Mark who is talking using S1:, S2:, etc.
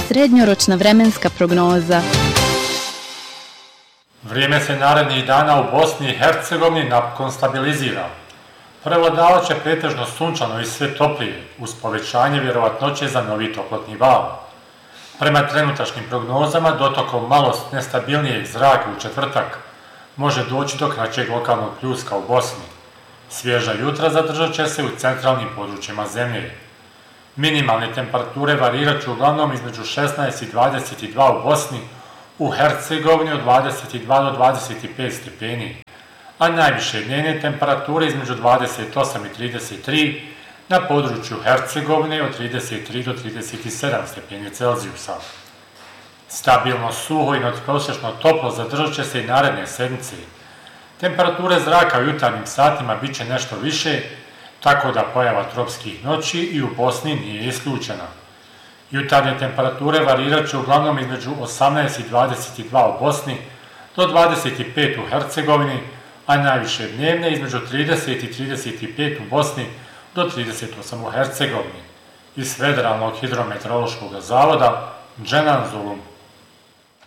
S1: Srednjoročna vremenska prognoza.
S2: Vrijeme se narednih dana u Bosni i Hercegovini napokon stabilizira. Prevladavat će pretežno sunčano i sve toplije, uz povećanje vjerovatnoće za novi toplotni val. Prema trenutačnim prognozama, dotokom malo nestabilnijeg zraka u četvrtak može doći do kraćeg lokalnog pljuska u Bosni. Svježa jutra zadržat će se u centralnim područjima zemlje. Minimalne temperature varirat će uglavnom između 16 i 22 u Bosni, u Hercegovini od 22 do 25 stepeni, a najviše dnevne temperature između 28 i 33 na području Hercegovine od 33 do 37 stepeni Celzijusa. Stabilno suho i nadprosječno toplo zadržat će se i naredne sedmice. Temperature zraka u jutarnjim satima bit će nešto više, tako da pojava tropskih noći i u Bosni nije isključena. Jutarnje temperature varirat će uglavnom između 18 i 22 u Bosni, do 25 u Hercegovini, a najviše dnevne između 30 i 35 u Bosni, do 38 u Hercegovini. Iz Federalnog hidrometeorološkog zavoda, Dženan Zulum.